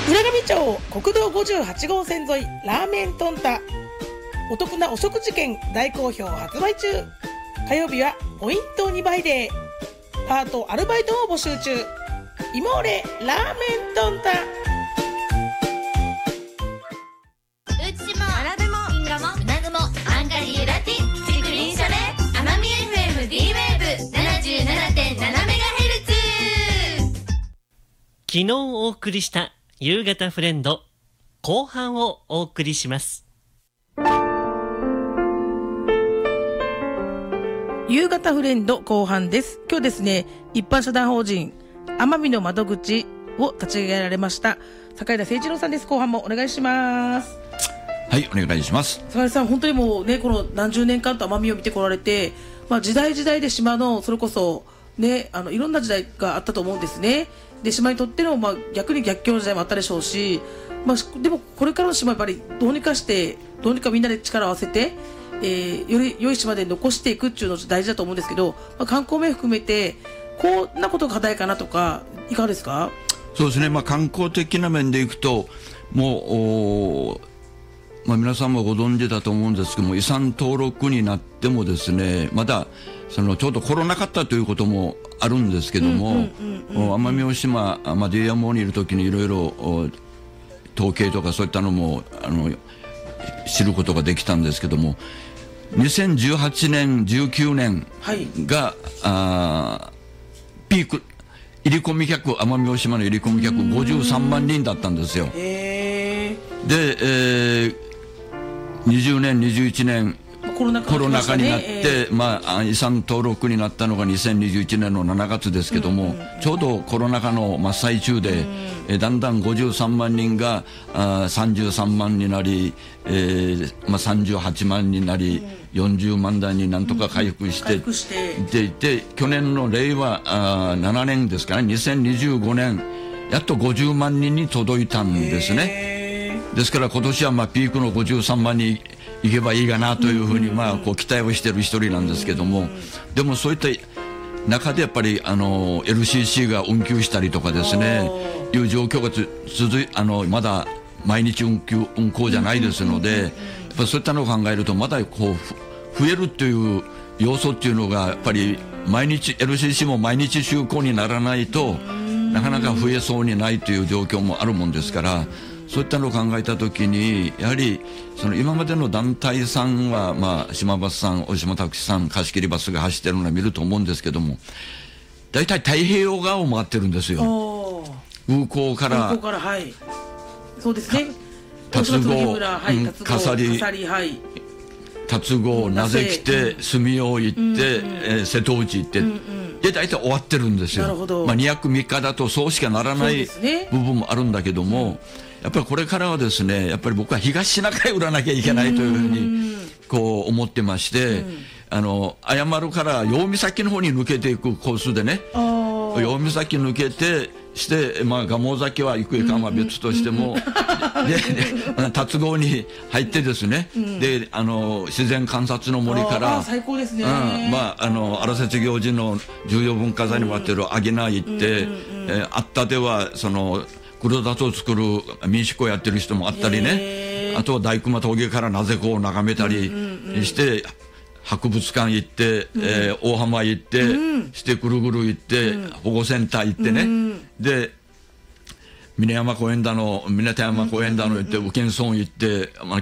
浦上町国道58号線沿いラーメントンタ、お得なお食事券大好評発売中。火曜日はポイント2倍でパートアルバイトを募集中。イモーレラーメントンタ。 うちもあらでも銀河もうなぐもアンガリーラティチクリンシャレ奄美 FM D ウェーブ 77.7 メガヘルツ。 昨日お送りした夕方フレンド後半をお送りします。 夕方フレンド後半です。今日ですね、一般社団法人奄美の窓口を立ち上げられました坂井田誠一郎さんです。後半もお願いします。 はい、お願いします。 坂井さん、本当にもうね、この何十年間と奄美を見てこられて、時代時代で島のそれこそね、いろんな時代があったと思うんですね。で、島にとっての、逆に逆境の時代もあったでしょうし、でもこれからの島はやっぱりどうにかみんなで力を合わせて、より良い島で残していくっていうのが大事だと思うんですけど、観光面含めてこんなことが課題かなとかいかがですか？ そうですね、観光的な面でいくともう皆さんもご存知だと思うんですけども、遺産登録になってもですね、まだちょうどコロナ禍ということもあるんですけども、奄美大島、ディアモーにいるときにいろいろ統計とかそういったのも知ることができたんですけども、2018年19年が、ピーク入り込み客、奄美大島の入り込み客53万人だったんですよ。で、20年21年コロナ禍になって、遺産登録になったのが2021年の7月ですけども、ちょうどコロナ禍の真っ最中で、だんだん53万人が33万になり、38万になり、40万台になんとか回復していて、去年の令和7年ですかね、2025年やっと50万人に届いたんですね。ですから今年はピークの53万に行けばいいかなというふうに期待をしている一人なんですけども、でもそういった中でやっぱりLCC が運休したりとかですね、いう状況がまだ毎日運行じゃないですので、やっぱりそういったのを考えるとまだ増えるという要素っていうのがやっぱり毎日 LCC も毎日就航にならないとなかなか増えそうにないという状況もあるもんですから、そういったのを考えたときにやはり今までの団体さんは、島バスさん、大島タクシーさん、貸し切りバスが走ってるのを見ると思うんですけども、大体太平洋側を回ってるんですよ。空港から、 はい、そうですね、 龍郷、笠利、龍郷、名瀬来て、住用行って、瀬戸内行って、で大体終わってるんですよ。2泊3日だとそうしかならない部分もあるんだけども、やっぱりこれからはですね、やっぱり僕は東シナ海を売らなきゃいけないというふうに思ってまして、謝るから大岬の方に抜けていくコースでね、大岬抜けてして、蒲生崎は行くかは別としても、龍郷に入ってですね、で自然観察の森から最高ですね。 荒瀬行事の重要文化財にもあってるアギナ行って、あったでは黒砂糖を作る民宿をやってる人もあったりね、あとは大熊峠から名瀬湖を眺めたりして、博物館行って、大浜行って、してぐるぐる行って、保護センター行ってね、で峰山公園だの、峰田山公園だの行って、宇検村行って、